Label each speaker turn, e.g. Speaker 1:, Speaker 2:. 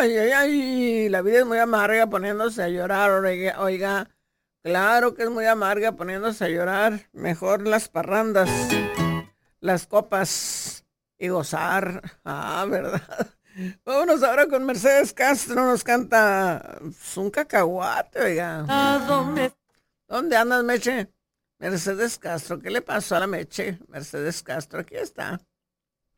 Speaker 1: Ay, ay, ay, la vida es muy amarga poniéndose a llorar, oiga, oiga. Claro que es muy amarga poniéndose a llorar. Mejor las parrandas, las copas y gozar. Ah, ¿verdad? Vámonos ahora con Mercedes Castro, nos canta pues, un cacahuate, oiga. ¿Dónde andas, Meche? Mercedes Castro, ¿qué le pasó a la Meche? Mercedes Castro, aquí está.